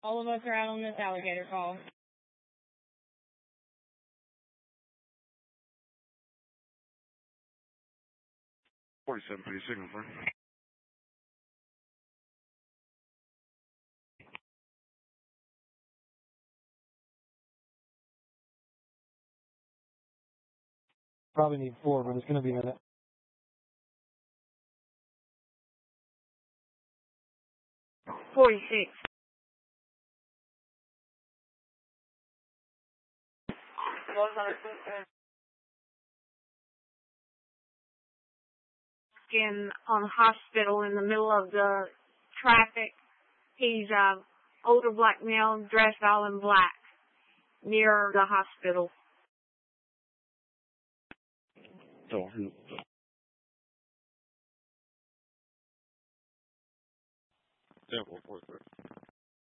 All of us are out on this alligator call. 47 for your signal, sir. Probably need 4, but it's going to be a minute. In on hospital in the middle of the traffic. He's a older black male dressed all in black near the hospital. So, 10-4, 43.